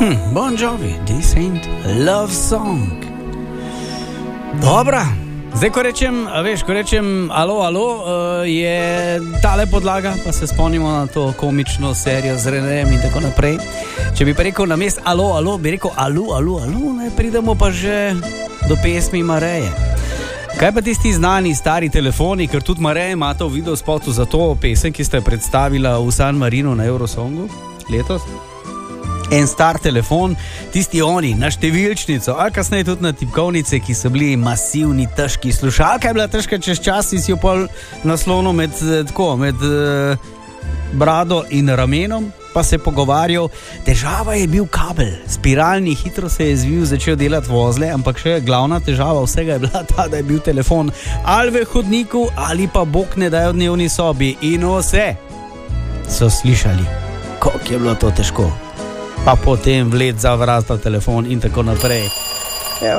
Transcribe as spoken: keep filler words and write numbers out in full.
Hm, Bon Jovi, This Ain't Love Song. Dobra, zdaj ko rečem, veš, ko rečem alo, alo, je tale podlaga, pa se spomnimo na to komično serijo z Renem in tako naprej. Če bi pa rekel na mest alo, alo, bi rekel alu, alu, alu, ne, pridemo pa že do pesmi Mareje. Kaj pa tisti znani stari telefoni, ker tudi Mareje imate v videospotu za to pesem, ki ste predstavila v San Marinu na Eurosongu letos? En star telefon, tisti oni, na številčnico, ali kasneje tudi na tipkovnice, ki so bili masivni, težki. Slušalka je bila težka čez čas in si jo pol naslonil med, tako, med uh, brado in ramenom, pa se pogovarjal. Težava je bil kabel, spiralni, hitro se je zvil, začel delati vozle, ampak še glavna težava vsega je bila ta, da je bil telefon ali v hodniku, ali pa bog ne dajo v dnevni sobi. In vse so slišali, koliko je bilo to težko. Pa potem vlet za vrata telefon in tako naprej.